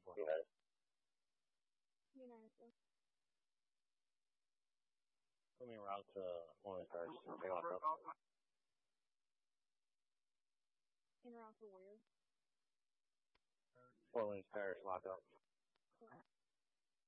United States. Put me around to one of the stars. Take off, bro. In route to where? Portland's Paris, lock up. Yeah.